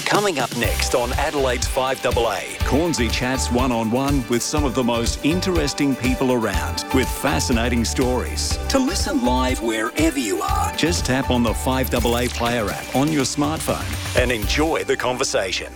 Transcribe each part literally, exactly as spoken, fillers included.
Coming up next on Adelaide's five A A, Cornsey chats one-on-one with some of the most interesting people around with fascinating stories. To listen live wherever you are, just tap on the five A A Player app on your smartphone and enjoy the conversation.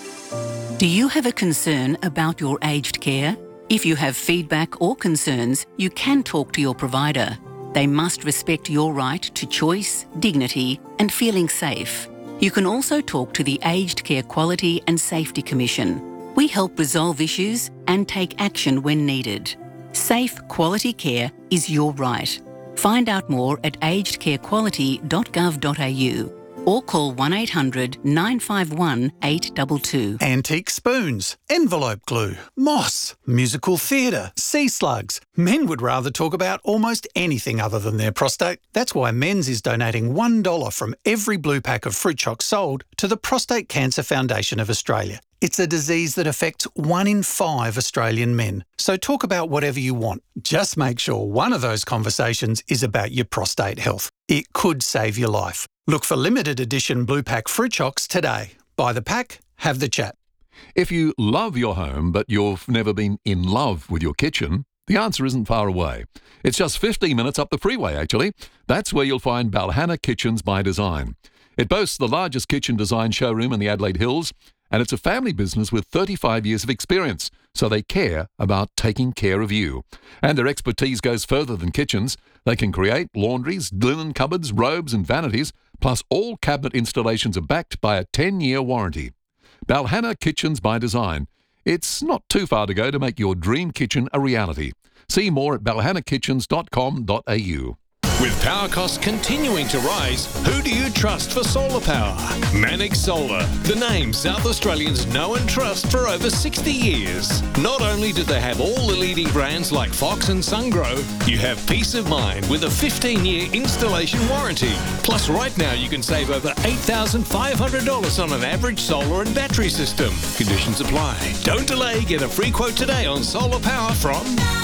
Do you have a concern about your aged care? If you have feedback or concerns, you can talk to your provider. They must respect your right to choice, dignity and feeling safe. You can also talk to the Aged Care Quality and Safety Commission. We help resolve issues and take action when needed. Safe, quality care is your right. Find out more at aged care quality dot gov dot a u or call one eight hundred nine five one eight two two. Antique spoons, envelope glue, moss, musical theatre, sea slugs. Men would rather talk about almost anything other than their prostate. That's why Men's is donating one dollar from every blue pack of fruit chocs sold to the Prostate Cancer Foundation of Australia. It's a disease that affects one in five Australian men. So talk about whatever you want. Just make sure one of those conversations is about your prostate health. It could save your life. Look for limited edition blue pack fruit chocs today. Buy the pack, have the chat. If you love your home but you've never been in love with your kitchen, the answer isn't far away. It's just fifteen minutes up the freeway, actually. That's where you'll find Balhanna Kitchens by Design. It boasts the largest kitchen design showroom in the Adelaide Hills, and it's a family business with thirty-five years of experience, so they care about taking care of you. And their expertise goes further than kitchens. They can create laundries, linen cupboards, robes and vanities, plus all cabinet installations are backed by a ten-year warranty. Balhanna Kitchens by Design. It's not too far to go to make your dream kitchen a reality. See more at balhanna kitchens dot com dot a u. With power costs continuing to rise, who do you trust for solar power? Manix Solar, the name South Australians know and trust for over sixty years. Not only do they have all the leading brands like Fox and Sungrow, you have peace of mind with a fifteen-year installation warranty. Plus, right now you can save over eight thousand five hundred dollars on an average solar and battery system. Conditions apply. Don't delay. Get a free quote today on solar power from...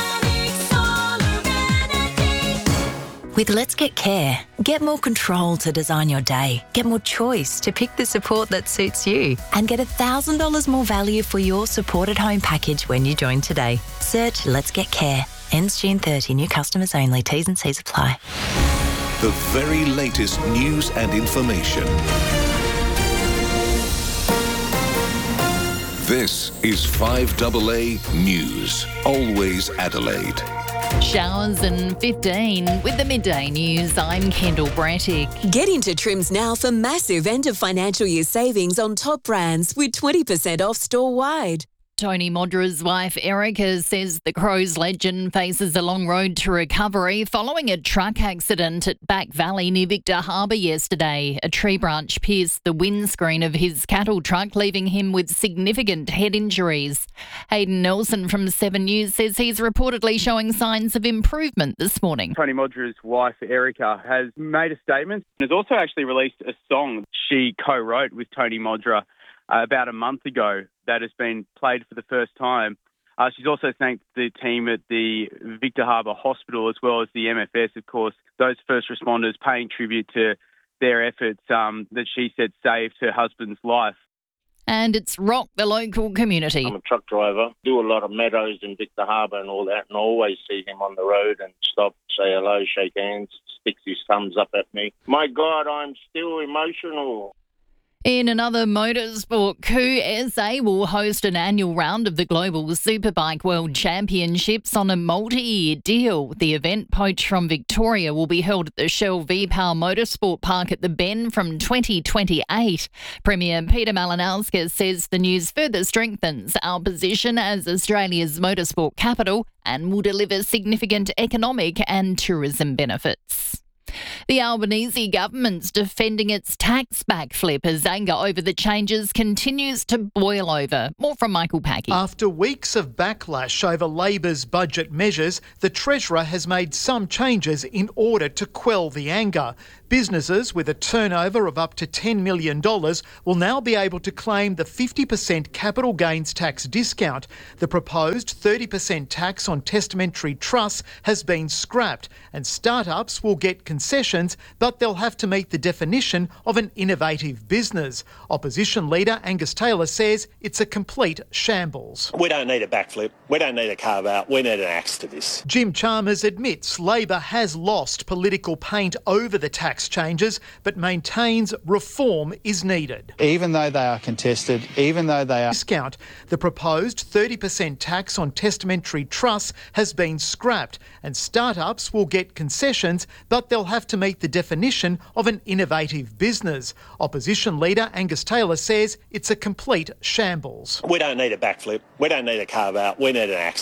With Let's Get Care, get more control to design your day, get more choice to pick the support that suits you, and get one thousand dollars more value for your supported home package when you join today. Search Let's Get Care. Ends June thirtieth. New customers only. T's and C's apply. The very latest news and information. This is five A A News. Always Adelaide. Showers and fifteen with the midday news. I'm Kendall Brattick. Get into Trims now for massive end of financial year savings on top brands with twenty percent off store-wide. Tony Modra's wife Erica says the Crows legend faces a long road to recovery following a truck accident at Back Valley near Victor Harbour yesterday. A tree branch pierced the windscreen of his cattle truck, leaving him with significant head injuries. Hayden Nelson from Seven News says he's reportedly showing signs of improvement this morning. Tony Modra's wife Erica has made a statement and has also actually released a song she co-wrote with Tony Modra uh, about a month ago that has been played for the first time. Uh, she's also thanked the team at the Victor Harbour Hospital as well as the M F S, of course, those first responders, paying tribute to their efforts um, that she said saved her husband's life. And it's rocked the local community. I'm a truck driver, do a lot of meadows in Victor Harbour and all that, and I always see him on the road and stop, say hello, shake hands, sticks his thumbs up at me. My God, I'm still emotional. In another motorsport coup, S A will host an annual round of the Global Superbike World Championships on a multi-year deal. The event, poached from Victoria, will be held at the Shell V-Power Motorsport Park at the Bend from twenty twenty-eight. Premier Peter Malinowskis says the news further strengthens our position as Australia's motorsport capital and will deliver significant economic and tourism benefits. The Albanese government's defending its tax backflip as anger over the changes continues to boil over. More from Michael Packy. After weeks of backlash over Labor's budget measures, the Treasurer has made some changes in order to quell the anger. Businesses with a turnover of up to ten million dollars will now be able to claim the fifty percent capital gains tax discount. The proposed thirty percent tax on testamentary trusts has been scrapped, and startups will get concessions, but they'll have to meet the definition of an innovative business. Opposition leader Angus Taylor says it's a complete shambles. We don't need a backflip. We don't need a carve out. We need an axe to this. Jim Chalmers admits Labor has lost political paint over the tax changes, but maintains reform is needed. Even though they are contested, even though they are... Discount, the proposed thirty percent tax on testamentary trusts has been scrapped, and startups will get concessions, but they'll have to meet the definition of an innovative business. Opposition leader Angus Taylor says it's a complete shambles. We don't need a backflip. We don't need a carve out. We need an axe.